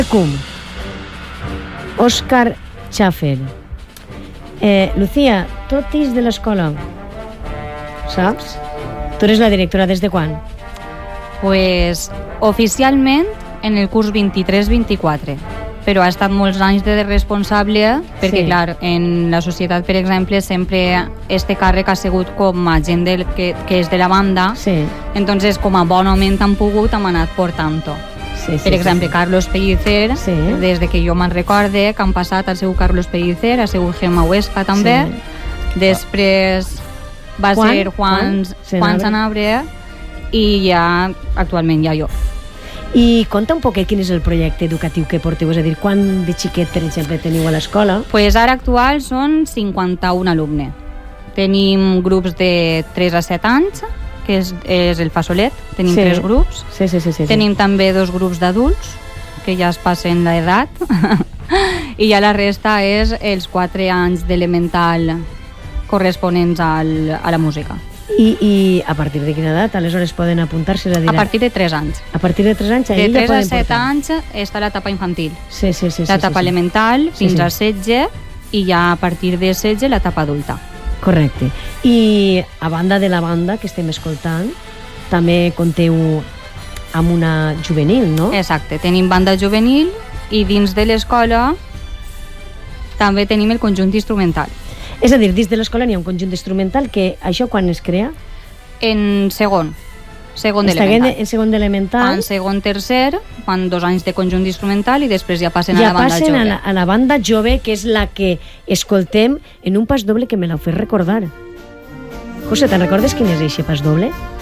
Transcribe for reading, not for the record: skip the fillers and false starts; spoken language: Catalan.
Cum. Òscar Schaffer. Lucía, tot és de l'escola, saps? Tu eres la directora des de quan? Pues oficialment en el curs 23-24, però ha estat molts anys de responsable perquè, clar, en la societat, per exemple, sempre este càrrec ha sigut com a gent que és de la banda, entonces com a bonament han pogut hem anat portant-ho. Per exemple, Carlos Pellicer, des de que jo me'n recorde, que han passat al seu Carlos Pellicer, al seu Gemma Huesca també, després va ser Juan Sanabria i ja actualment ja jo. I conta un poquet quin és el projecte educatiu que porteu, és a dir, quan de xiquet, per exemple, teniu a l'escola? Pues ara actual són 51 alumnes. Tenim grups de 3 a 7 anys, que és el Fasolet, tenim 3 grups. Tenim també 2 grups d'adults, que ja es passen l'edat, i ja la resta és els 4 anys d'elemental corresponents a la música. I a partir de quina edat aleshores poden apuntar-se? A partir de 3 anys. A partir de 3 anys? De 3 a 7 anys està l'etapa infantil. L'etapa elemental fins a 16 i ja a partir de 16 l'etapa adulta. Correcte. I a banda de la banda que estem escoltant, també conteu amb una juvenil, no? Exacte, tenim banda juvenil i dins de l'escola també tenim el conjunt instrumental. És a dir, dins de l'escola n'hi ha un conjunt instrumental que això quan es crea? En segon d'elemental. En segon d'elemental. En segon tercer, fan 2 anys de conjunt instrumental i després ja passen a la banda jove. Ja passen a la banda jove, que és la que escoltem en un pas doble que me l'heu fet recordar. José, te'n recordes quin és aquest pas doble?